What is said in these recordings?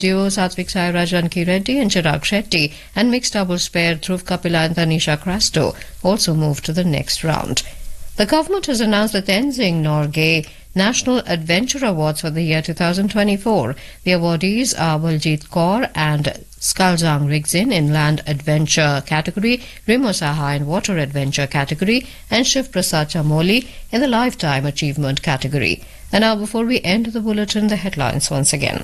duo Satvik Sairaj Ranki Reddy and Chirag Shetty and mixed doubles pair Dhruv Kapila and Tanisha Crasto also moved to the next round. The government has announced the Tenzing Norgay National Adventure Awards for the year 2024. The awardees are Baljit Kaur and Skalzang Rigzin in Land Adventure category, Rimo Saha in Water Adventure category, and Shiv Prasad Chamoli in the Lifetime Achievement category. And now, before we end the bulletin, the headlines once again.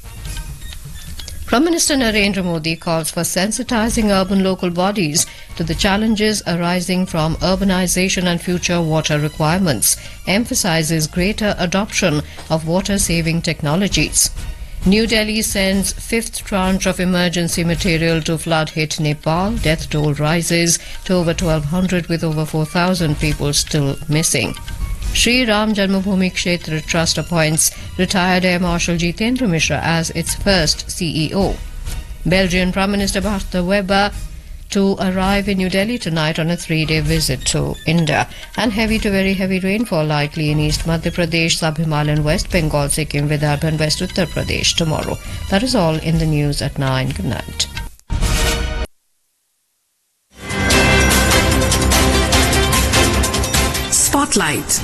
Prime Minister Narendra Modi calls for sensitizing urban local bodies to the challenges arising from urbanization and future water requirements, emphasizes greater adoption of water-saving technologies. New Delhi sends fifth tranche of emergency material to flood-hit Nepal. Death toll rises to over 1,200 with over 4,000 people still missing. Sri Ram Janmabhoomi Kshetra Trust appoints retired Air Marshal Jitendra Mishra as its first CEO. Belgian Prime Minister Bart de Weber to arrive in New Delhi tonight on a 3-day visit to India. And heavy to very heavy rainfall likely in East Madhya Pradesh, Sub-Himalayan West Bengal, Sikkim, Vidarbha and West Uttar Pradesh tomorrow. That is all in the news at 9. Good night. Spotlight.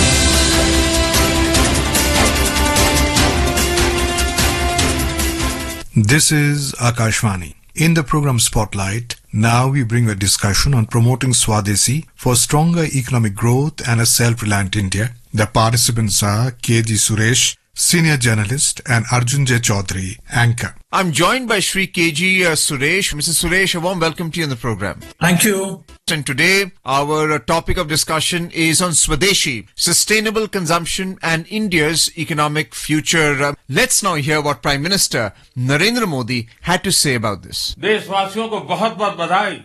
This is Akashvani. In the program Spotlight, now we bring a discussion on promoting Swadeshi for stronger economic growth and a self-reliant India. The participants are K.G. Suresh, senior journalist, and Arjun J. Chaudhary, anchor. I'm joined by Shri K.G. Suresh. Mr. Suresh, a warm welcome to you on the program. Thank you. And today, our topic of discussion is on Swadeshi, sustainable consumption and India's economic future. Let's now hear what Prime Minister Narendra Modi had to say about this. देशवासियों को बहुत बहुत बधाई।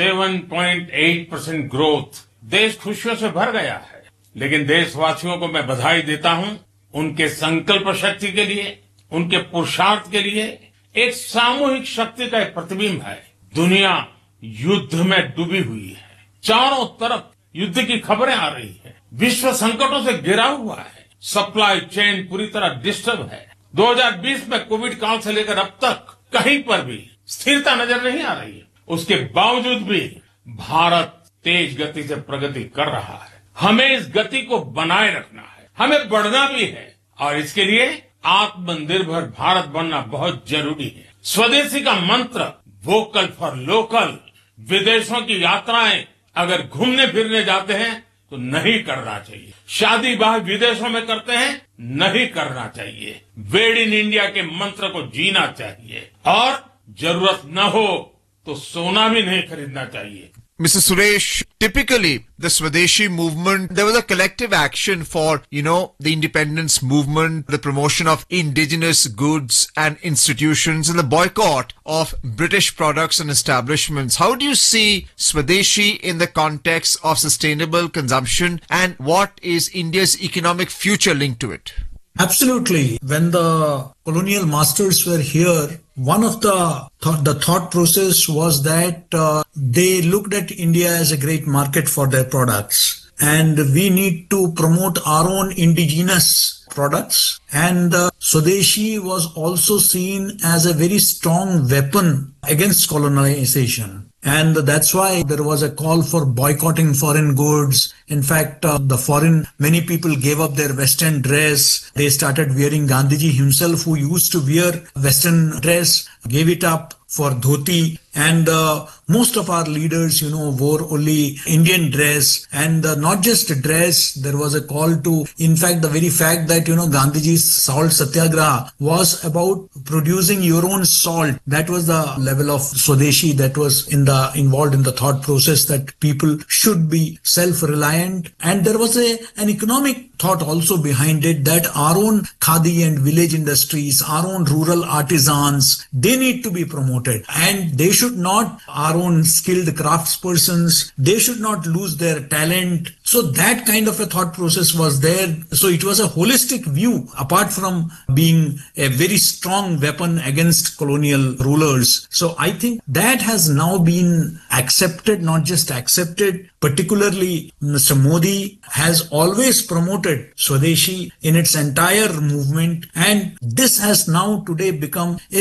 7.8% growth, देश खुशियों से भर गया है। लेकिन देशवासियों को मैं बधाई देता हूं उनके संकल्प शक्ति के लिए, उनके पुरुषार्थ के लिए। एक सामूहिक शक्ति का एक प्रतिबिंब है। दुनिया युद्ध में डूबी हुई है, चारों तरफ युद्ध की खबरें आ रही है, विश्व संकटों से घिरा हुआ है, सप्लाई चेन पूरी तरह डिस्टर्ब है। 2020 में कोविड काल से लेकर अब तक कहीं पर भी स्थिरता नजर नहीं आ रही है। उसके बावजूद भी भारत तेज गति से प्रगति कर रहा है। हमें इस गति को बनाए रखना है, हमें बढ़ना भी है और इसके लिए आत्मनिर्भर भारत बनना बहुत जरूरी है। स्वदेशी का मंत्र वोकल फॉर लोकल, विदेशों की यात्राएं अगर घूमने फिरने जाते हैं तो नहीं करना चाहिए। शादी ब्याह विदेशों में करते हैं, नहीं करना चाहिए। मेड इन इंडिया के मंत्र को जीना चाहिए और जरूरत न हो तो सोना भी नहीं खरीदना चाहिए। Mr. Suresh, typically the Swadeshi movement, there was a collective action for, the independence movement, the promotion of indigenous goods and institutions, and the boycott of British products and establishments. How do you see Swadeshi in the context of sustainable consumption, and what is India's economic future linked to it? Absolutely. When the colonial masters were here, one of the thought process was that they looked at India as a great market for their products, and we need to promote our own indigenous products. And Swadeshi was also seen as a very strong weapon against colonization. And that's why there was a call for boycotting foreign goods. In fact, many people gave up their Western dress. They started wearing. Gandhiji himself, who used to wear Western dress, gave it up for dhoti. And most of our leaders, wore only Indian dress. And not just dress, there was a call to, in fact, the very fact that, Gandhiji's salt satyagraha was about producing your own salt. That was the level of Swadeshi that was involved in the thought process, that people should be self-reliant. And there was an economic thought also behind it, that our own khadi and village industries, our own rural artisans, they need to be promoted and they should should not, our own skilled craftspersons, they should not lose their talent. So that kind of a thought process was there. So it was a holistic view, apart from being a very strong weapon against colonial rulers. So I think that has now been accepted, not just accepted. Particularly, Mr. Modi has always promoted Swadeshi in its entire movement, and this has now today become a